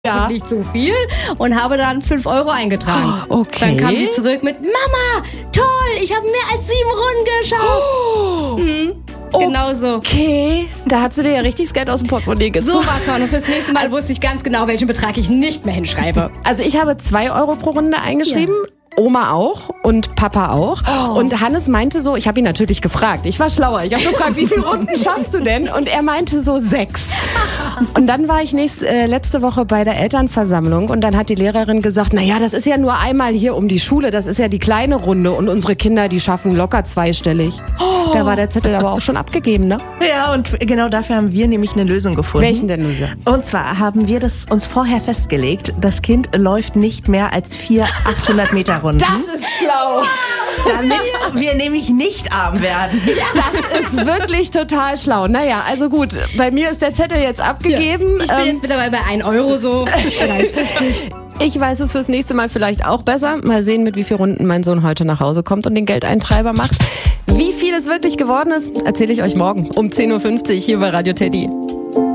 Ja. Nicht so viel und habe dann 5 € eingetragen. Okay. Dann kam sie zurück mit: Mama, toll, ich habe mehr als 7 Runden geschafft. Genau so. Okay, da hat sie dir ja richtig das Geld aus dem Portemonnaie gezogen. So war's schon. Und fürs nächste Mal wusste ich ganz genau, welchen Betrag ich nicht mehr hinschreibe. Also ich habe 2 € pro Runde eingeschrieben. Ja. Oma auch und Papa auch. Oh. Und Hannes meinte so, ich habe ihn natürlich gefragt. Ich war schlauer. Ich habe gefragt, wie viele Runden schaffst du denn? Und er meinte so 6. Und dann war ich letzte Woche bei der Elternversammlung und dann hat die Lehrerin gesagt, naja, das ist ja nur einmal hier um die Schule, das ist ja die kleine Runde und unsere Kinder, die schaffen locker zweistellig. Oh. Da war der Zettel aber auch schon abgegeben, ne? Ja, und genau dafür haben wir nämlich eine Lösung gefunden. Welchen denn, Lose? Und zwar haben wir uns vorher festgelegt, das Kind läuft nicht mehr als 4 800-Meter-Runden. Das ist schlau. Damit wir nämlich nicht arm werden. Das ist wirklich total schlau. Naja, also gut, bei mir ist der Zettel jetzt abgegeben. Ja. Ich bin jetzt mittlerweile bei 1 € so oder 1,50. Ich weiß es fürs nächste Mal vielleicht auch besser. Mal sehen, mit wie vielen Runden mein Sohn heute nach Hause kommt und den Geldeintreiber macht. Wie viel es wirklich geworden ist, erzähle ich euch morgen um 10:50 Uhr hier bei Radio Teddy.